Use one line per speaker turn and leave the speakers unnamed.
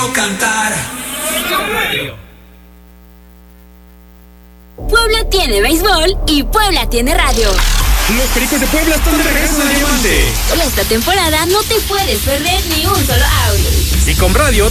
Cantar.
Puebla tiene béisbol y Puebla tiene radio.
Los Pericos de Puebla están de regreso en el Diamante.
Esta temporada no te puedes perder ni un solo audio.
Y con radio